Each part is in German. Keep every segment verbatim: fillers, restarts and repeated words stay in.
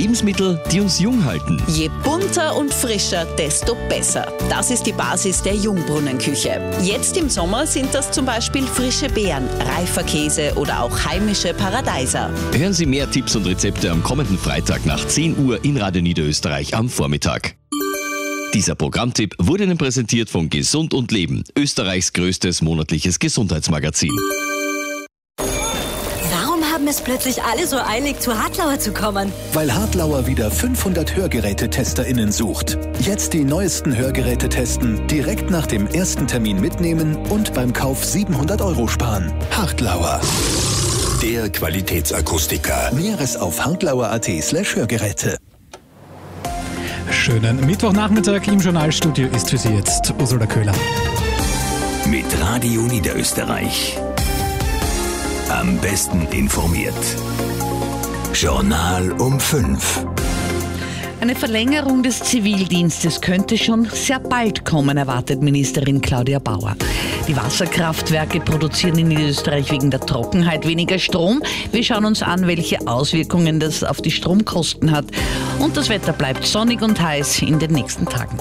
Lebensmittel, die uns jung halten. Je bunter und frischer, desto besser. Das ist die Basis der Jungbrunnen-Küche. Jetzt im Sommer sind das zum Beispiel frische Beeren, reifer Käse oder auch heimische Paradeiser. Hören Sie mehr Tipps und Rezepte am kommenden Freitag nach zehn Uhr in Radio Niederösterreich am Vormittag. Dieser Programmtipp wurde Ihnen präsentiert von Gesund und Leben, Österreichs größtes monatliches Gesundheitsmagazin. Warum haben es plötzlich alle so eilig, zu Hartlauer zu kommen? Weil Hartlauer wieder fünfhundert HörgerätetesterInnen sucht. Jetzt die neuesten Hörgeräte testen, direkt nach dem ersten Termin mitnehmen und beim Kauf siebenhundert Euro sparen. Hartlauer. Der Qualitätsakustiker. Näheres auf hartlauer.at slash Hörgeräte. Schönen Mittwochnachmittag im Journalstudio ist für Sie jetzt Ursula Köhler. Mit Radio Niederösterreich. Am besten informiert. Journal um fünf. Eine Verlängerung des Zivildienstes könnte schon sehr bald kommen, erwartet Ministerin Claudia Bauer. Die Wasserkraftwerke produzieren in Niederösterreich wegen der Trockenheit weniger Strom. Wir schauen uns an, welche Auswirkungen das auf die Stromkosten hat. Und das Wetter bleibt sonnig und heiß in den nächsten Tagen.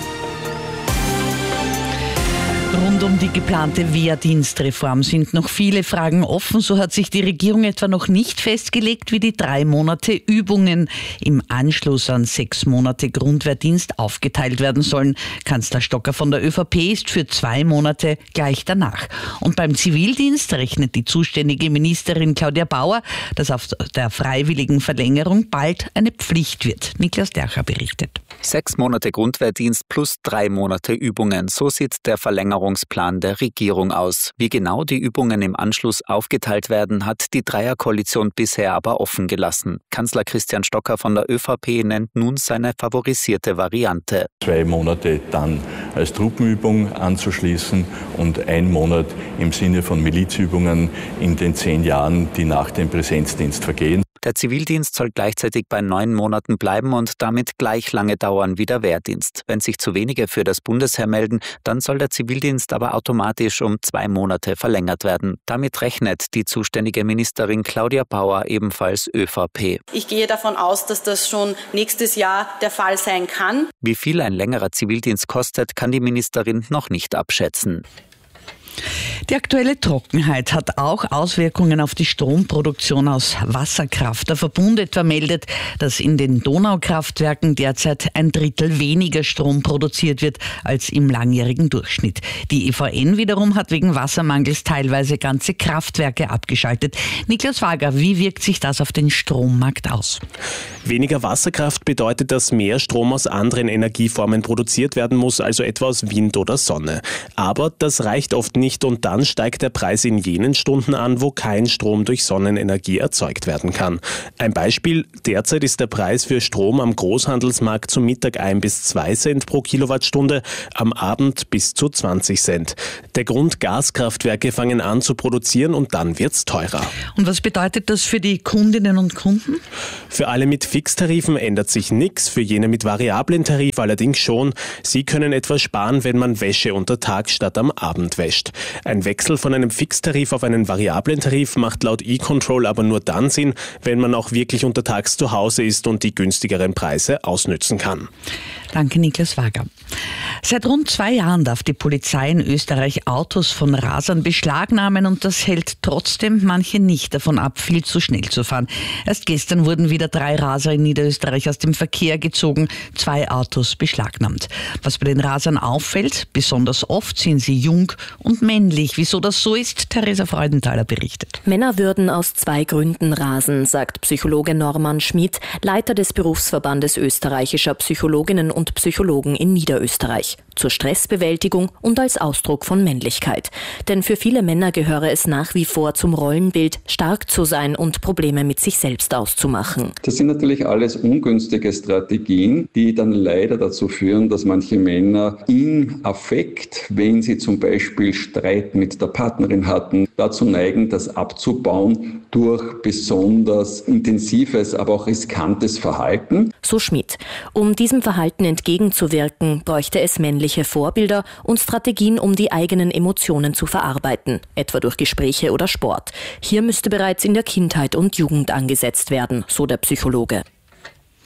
Rund um die geplante Wehrdienstreform sind noch viele Fragen offen. So hat sich die Regierung etwa noch nicht festgelegt, wie die drei Monate Übungen im Anschluss an sechs Monate Grundwehrdienst aufgeteilt werden sollen. Kanzler Stocker von der ÖVP ist für zwei Monate gleich danach. Und beim Zivildienst rechnet die zuständige Ministerin Claudia Bauer, dass auf der freiwilligen Verlängerung bald eine Pflicht wird. Niklas Dercher berichtet. Sechs Monate Grundwehrdienst plus drei Monate Übungen. So sieht der Verlängerungsplan der Regierung aus. Wie genau die Übungen im Anschluss aufgeteilt werden, hat die Dreierkoalition bisher aber offen gelassen. Kanzler Christian Stocker von der ÖVP nennt nun seine favorisierte Variante. Zwei Monate dann als Truppenübung anzuschließen und ein Monat im Sinne von Milizübungen in den zehn Jahren, die nach dem Präsenzdienst vergehen. Der Zivildienst soll gleichzeitig bei neun Monaten bleiben und damit gleich lange dauern wie der Wehrdienst. Wenn sich zu wenige für das Bundesheer melden, dann soll der Zivildienst aber automatisch um zwei Monate verlängert werden. Damit rechnet die zuständige Ministerin Claudia Bauer, ebenfalls ÖVP. Ich gehe davon aus, dass das schon nächstes Jahr der Fall sein kann. Wie viel ein längerer Zivildienst kostet, kann die Ministerin noch nicht abschätzen. Die aktuelle Trockenheit hat auch Auswirkungen auf die Stromproduktion aus Wasserkraft. Der Verbund etwa meldet, dass in den Donaukraftwerken derzeit ein Drittel weniger Strom produziert wird als im langjährigen Durchschnitt. Die E V N wiederum hat wegen Wassermangels teilweise ganze Kraftwerke abgeschaltet. Niklas Wager, wie wirkt sich das auf den Strommarkt aus? Weniger Wasserkraft bedeutet, dass mehr Strom aus anderen Energieformen produziert werden muss, also etwa aus Wind oder Sonne. Aber das reicht oft nicht und dann steigt der Preis in jenen Stunden an, wo kein Strom durch Sonnenenergie erzeugt werden kann. Ein Beispiel: Derzeit ist der Preis für Strom am Großhandelsmarkt zum Mittag ein bis zwei Cent pro Kilowattstunde, am Abend bis zu zwanzig Cent. Der Grund: Gaskraftwerke fangen an zu produzieren und dann wird's teurer. Und was bedeutet das für die Kundinnen und Kunden? Für alle mit Fixtarifen ändert sich nichts, für jene mit variablen Tarif allerdings schon. Sie können etwas sparen, wenn man Wäsche unter Tag statt am Abend wäscht. Ein Wechsel von einem Fixtarif auf einen variablen Tarif macht laut E-Control aber nur dann Sinn, wenn man auch wirklich untertags zu Hause ist und die günstigeren Preise ausnützen kann. Danke, Niklas Wager. Seit rund zwei Jahren darf die Polizei in Österreich Autos von Rasern beschlagnahmen und das hält trotzdem manche nicht davon ab, viel zu schnell zu fahren. Erst gestern wurden wieder drei Raser in Niederösterreich aus dem Verkehr gezogen, zwei Autos beschlagnahmt. Was bei den Rasern auffällt, besonders oft sind sie jung und männlich. Wieso das so ist, Theresa Freudenthaler berichtet. Männer würden aus zwei Gründen rasen, sagt Psychologe Norman Schmid, Leiter des Berufsverbandes österreichischer Psychologinnen und Psychologen in Niederösterreich. Zur Stressbewältigung und als Ausdruck von Männlichkeit. Denn für viele Männer gehöre es nach wie vor zum Rollenbild, stark zu sein und Probleme mit sich selbst auszumachen. Das sind natürlich alles ungünstige Strategien, die dann leider dazu führen, dass manche Männer im Affekt, wenn sie zum Beispiel Streit mit der Partnerin hatten, dazu neigen, das abzubauen durch besonders intensives, aber auch riskantes Verhalten. So Schmid. Um diesem Verhalten entgegenzuwirken, bräuchte es männliche Vorbilder und Strategien, um die eigenen Emotionen zu verarbeiten, etwa durch Gespräche oder Sport. Hier müsste bereits in der Kindheit und Jugend angesetzt werden, so der Psychologe.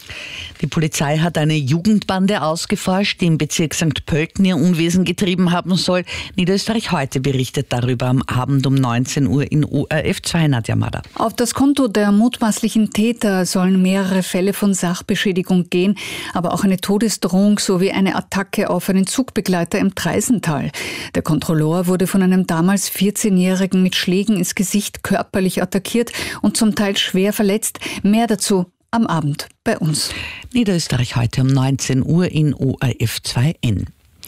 Die Polizei hat eine Jugendbande ausgeforscht, die im Bezirk Sankt Pölten ihr Unwesen getrieben haben soll. Niederösterreich heute berichtet darüber am Abend um neunzehn Uhr in O R F zwei, Nadja Mader. Auf das Konto der mutmaßlichen Täter sollen mehrere Fälle von Sachbeschädigung gehen, aber auch eine Todesdrohung sowie eine Attacke auf einen Zugbegleiter im Treisental. Der Kontrolleur wurde von einem damals vierzehnjährigen mit Schlägen ins Gesicht körperlich attackiert und zum Teil schwer verletzt. Mehr dazu am Abend bei uns. Niederösterreich heute um neunzehn Uhr in O R F zwei N.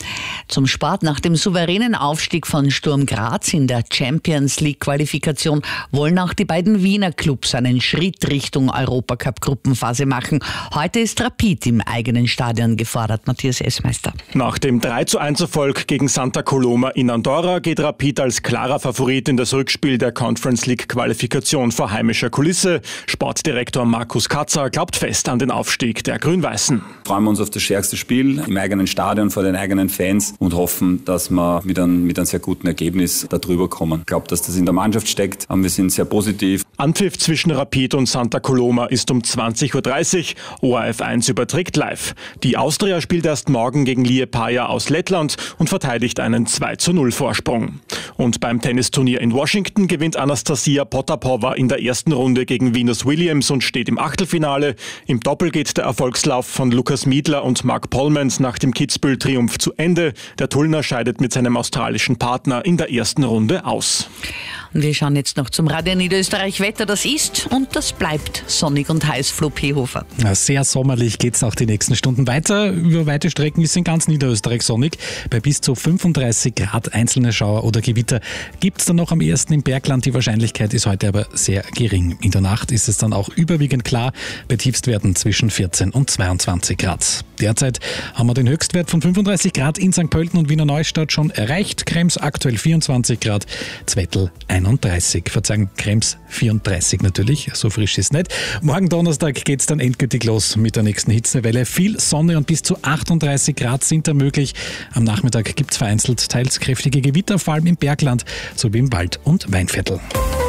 Zum Sport. Nach dem souveränen Aufstieg von Sturm Graz in der Champions League Qualifikation wollen auch die beiden Wiener Clubs einen Schritt Richtung Europacup-Gruppenphase machen. Heute ist Rapid im eigenen Stadion gefordert. Matthias Essmeister. Nach dem drei zu eins Erfolg gegen Santa Coloma in Andorra geht Rapid als klarer Favorit in das Rückspiel der Conference League Qualifikation vor heimischer Kulisse. Sportdirektor Markus Katzer glaubt fest an den Aufstieg der Grün-Weißen. Freuen wir uns auf das stärkste Spiel im eigenen Stadion vor den eigenen Fans und hoffen, dass wir mit einem, mit einem sehr guten Ergebnis darüber kommen. Ich glaube, dass das in der Mannschaft steckt. Wir sind sehr positiv. Anpfiff zwischen Rapid und Santa Coloma ist um zwanzig Uhr dreißig. O R F eins überträgt live. Die Austria spielt erst morgen gegen Liepaja aus Lettland und verteidigt einen zwei zu null Vorsprung. Und beim Tennisturnier in Washington gewinnt Anastasia Potapova in der ersten Runde gegen Venus Williams und steht im Achtelfinale. Im Doppel geht der Erfolgslauf von Lukas Miedler und Mark Polmans nach dem Kitzbühel-Triumph zu Ende. Der Tullner scheidet mit seinem australischen Partner in der ersten Runde aus. Und wir schauen jetzt noch zum Radio Niederösterreich Wetter. Das ist und das bleibt sonnig und heiß. Flo Pehofer. Ja, sehr sommerlich geht es auch die nächsten Stunden weiter. Über weite Strecken ist in ganz Niederösterreich sonnig. Bei bis zu fünfunddreißig Grad einzelne Schauer oder Gewitter gibt es dann noch am ersten im Bergland. Die Wahrscheinlichkeit ist heute aber sehr gering. In der Nacht ist es dann auch überwiegend klar. Bei Tiefstwerten zwischen vierzehn und zweiundzwanzig Grad. Derzeit haben wir den Höchstwert von fünfunddreißig Grad in Sankt Pölten und Wiener Neustadt schon erreicht. Krems aktuell vierundzwanzig Grad, Zwettl einunddreißig. Verzeihen, Krems vierunddreißig natürlich, so frisch ist es nicht. Morgen Donnerstag geht es dann endgültig los mit der nächsten Hitzewelle. Viel Sonne und bis zu achtunddreißig Grad sind da möglich. Am Nachmittag gibt es vereinzelt teils kräftige Gewitter, vor allem im Bergland sowie im Wald- und Weinviertel.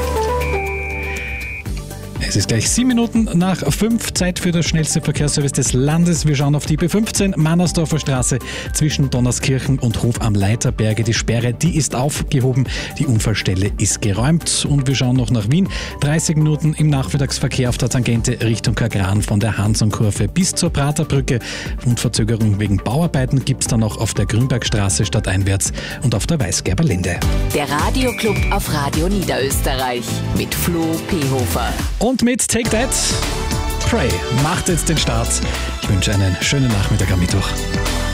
Es ist gleich sieben Minuten nach fünf, Zeit für das schnellste Verkehrsservice des Landes. Wir schauen auf die B fünfzehn, Mannersdorfer Straße zwischen Donnerskirchen und Hof am Leiterberge. Die Sperre, die ist aufgehoben, die Unfallstelle ist geräumt. Und wir schauen noch nach Wien. dreißig Minuten im Nachmittagsverkehr auf der Tangente Richtung Kagran von der Hansonkurve bis zur Praterbrücke. Und Verzögerung wegen Bauarbeiten gibt es dann noch auf der Grünbergstraße stadteinwärts und auf der Weißgerber Linde. Der Radioclub auf Radio Niederösterreich mit Flo Pehofer. Und mit Take That, Pray macht jetzt den Start. Ich wünsche einen schönen Nachmittag am Mittwoch.